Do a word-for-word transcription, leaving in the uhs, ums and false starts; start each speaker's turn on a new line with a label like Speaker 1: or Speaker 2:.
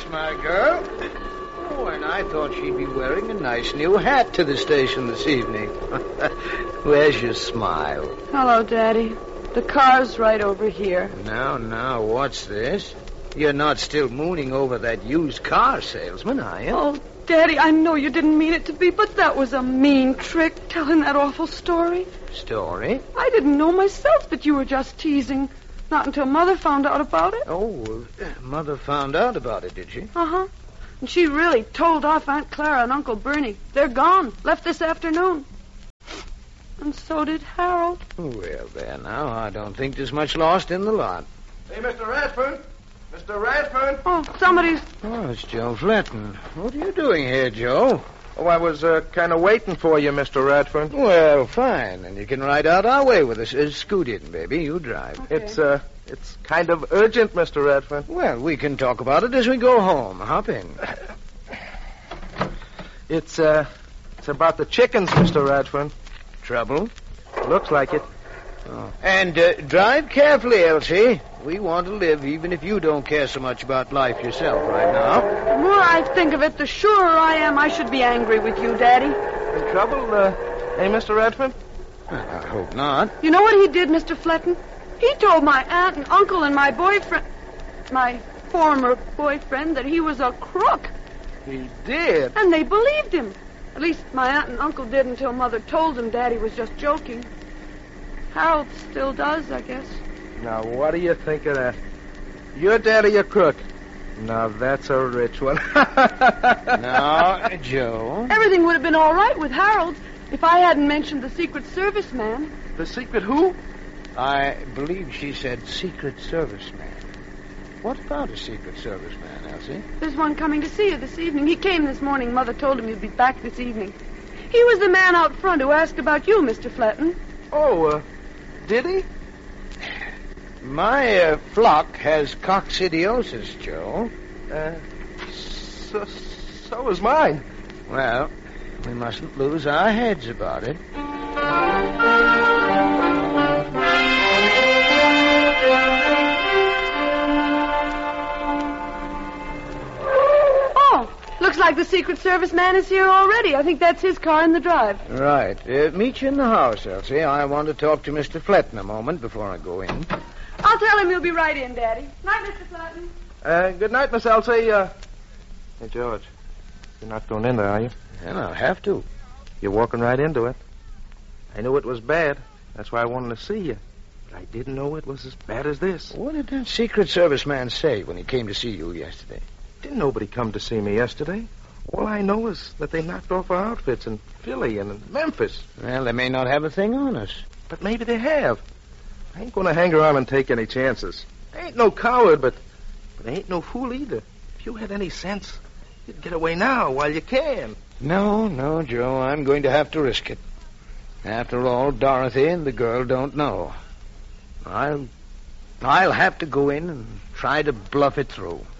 Speaker 1: my girl. Oh, and I thought she'd be wearing a nice new hat to the station this evening. Where's your smile?
Speaker 2: Hello, Daddy. The car's right over here.
Speaker 1: Now, now, what's this? You're not still mooning over that used car salesman, are you?
Speaker 2: Oh, Daddy, I know you didn't mean it to be, but that was a mean trick, telling that awful story.
Speaker 1: Story?
Speaker 2: I didn't know myself that you were just teasing. Not until Mother found out about it.
Speaker 1: Oh, uh, Mother found out about it, did she?
Speaker 2: Uh-huh. And she really told off Aunt Clara and Uncle Bernie. They're gone. Left this afternoon. And so did Harold.
Speaker 1: Well, there now. I don't think there's much lost in the lot.
Speaker 3: Hey, Mister Radford. Mister Radford.
Speaker 2: Oh, somebody's...
Speaker 1: Oh, it's Joe Fletton. What are you doing here, Joe?
Speaker 3: Oh, I was uh, kind of waiting for you, Mister Radford.
Speaker 1: Well, fine. And you can ride out our way with us. Uh, scoot in, baby. You drive.
Speaker 2: Okay.
Speaker 3: It's, uh, it's kind of urgent, Mister Radford.
Speaker 1: Well, we can talk about it as we go home. Hop in.
Speaker 3: It's, uh, it's about the chickens, Mister Radford.
Speaker 1: Trouble?
Speaker 3: Looks like it.
Speaker 1: Oh. And uh, drive carefully, Elsie. We want to live even if you don't care so much about life yourself right now.
Speaker 2: The more I think of it, the surer I am I should be angry with you, Daddy.
Speaker 3: In trouble, uh, hey, Mister Radford?
Speaker 1: Well, I hope not.
Speaker 2: You know what he did, Mister Fletton? He told my aunt and uncle and my boyfriend, my former boyfriend, that he was a crook.
Speaker 3: He did?
Speaker 2: And they believed him. At least my aunt and uncle did until Mother told them Daddy was just joking. Harold still does, I guess.
Speaker 3: Now, what do you think of that? Your daddy a crook. Now, that's a rich one.
Speaker 1: Now, Joe.
Speaker 2: Everything would have been all right with Harold if I hadn't mentioned the Secret Service man.
Speaker 3: The secret who?
Speaker 1: I believe she said Secret Service man. What about a Secret Service man, Elsie?
Speaker 2: There's one coming to see you this evening. He came this morning. Mother told him he'd be back this evening. He was the man out front who asked about you, Mister Fletton.
Speaker 3: Oh, uh, did he?
Speaker 1: My uh, flock has coccidiosis, Joe.
Speaker 3: Uh, so, so is mine.
Speaker 1: Well, we mustn't lose our heads about it.
Speaker 2: Oh, looks like the Secret Service man is here already. I think that's his car in the drive.
Speaker 1: Right. Uh, meet you in the house, Elsie. I want to talk to Mister Fletton a moment before I go in.
Speaker 2: I'll tell him you'll be right in, Daddy. Night, Mister Fletton.
Speaker 3: Uh, good night, Miss Elsie. Uh, hey, George, you're not going in there, are you?
Speaker 1: And I'll have to.
Speaker 3: You're walking right into it. I knew it was bad. That's why I wanted to see you. But I didn't know it was as bad as this.
Speaker 1: What did that Secret Service man say when he came to see you yesterday?
Speaker 3: Didn't nobody come to see me yesterday. All I know is that they knocked off our outfits in Philly and in Memphis.
Speaker 1: Well, they may not have a thing on us.
Speaker 3: But maybe they have. I ain't going to hang around and take any chances. I ain't no coward, but, but I ain't no fool either. If you had any sense, you'd get away now while you can.
Speaker 1: No, no, Joe. I'm going to have to risk it. After all, Dorothy and the girl don't know. I'll, I'll have to go in and try to bluff it through.